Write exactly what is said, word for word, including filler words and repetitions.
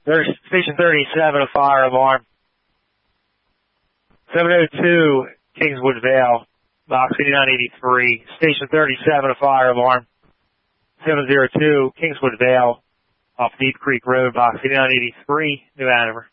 There's Station thirty-seven, a fire alarm. seven oh two, Kingswood Vale, box eighty-nine eighty-three. Station thirty-seven, a fire alarm. seven oh two, Kingswood Vale, off Deep Creek Road, box eighty-nine eighty-three, New Hanover.